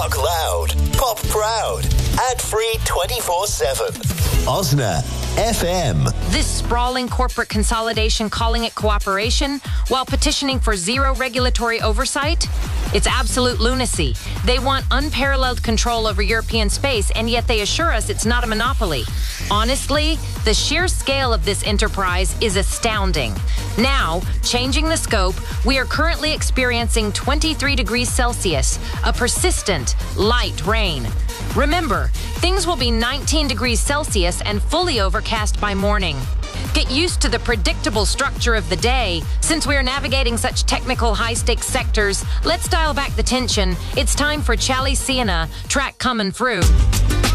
Rock loud, pop proud, ad-free 24/7. Osna FM. This sprawling corporate consolidation calling it cooperation while petitioning for zero regulatory oversight? It's absolute lunacy. They want unparalleled control over European space, and yet they assure us it's not a monopoly. Honestly, the sheer scale of this enterprise is astounding. Now, changing the scope, we are currently experiencing 23 degrees Celsius, a persistent, light rain. Remember, things will be 19 degrees Celsius and fully overcast by morning. Get used to the predictable structure of the day. Since we are navigating such technical high-stakes sectors, let's dial back the tension. It's time for Chali Sienna, track coming through.